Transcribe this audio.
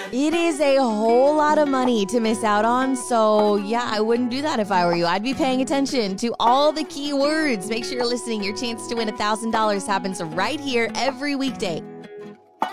It is a whole lot of money to miss out on. So yeah, I wouldn't do that if I were you. I'd be paying attention to all the key words. Make sure you're listening. Your chance to win $1,000 happens right here every weekday